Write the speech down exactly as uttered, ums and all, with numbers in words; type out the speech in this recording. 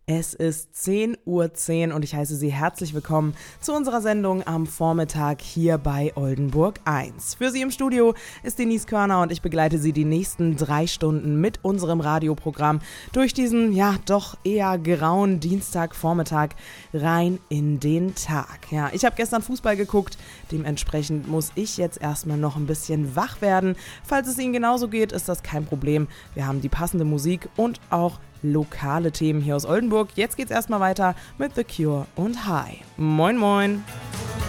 Es ist zehn Uhr zehn und ich heiße Sie herzlich willkommen zu unserer Sendung am Vormittag hier bei Oldenburg eins. Für Sie im Studio ist Denise Körner und ich begleite Sie die nächsten drei Stunden mit unserem Radioprogramm durch diesen, ja, doch eher grauen Dienstagvormittag rein in den Tag. Ja, ich habe gestern Fußball geguckt, dementsprechend muss ich jetzt erstmal noch ein bisschen wach werden. Falls es Ihnen genauso geht, ist das kein Problem. Wir haben die passende Musik und auch lokale Themen hier aus Oldenburg. Jetzt geht's erstmal weiter mit The Cure und Hi. Moin moin.